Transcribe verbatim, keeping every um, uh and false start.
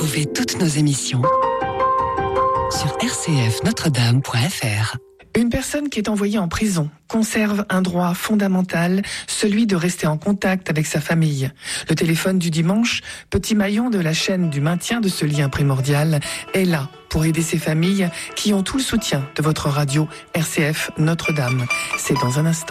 Retrouvez toutes nos émissions sur r c f notre dame point f r. Une personne qui est envoyée en prison conserve un droit fondamental, celui de rester en contact avec sa famille. Le téléphone du dimanche, petit maillon de la chaîne du maintien de ce lien primordial, est là pour aider ces familles qui ont tout le soutien de votre radio R C F Notre-Dame. C'est dans un instant.